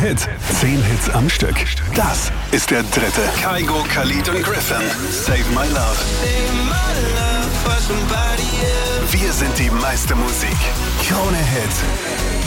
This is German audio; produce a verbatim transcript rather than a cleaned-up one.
Hit. Zehn Hits am Stück. Das ist der dritte. Kygo, Khalid und Griffin. Save My Love. Wir sind die meiste Musik. Krone Hit.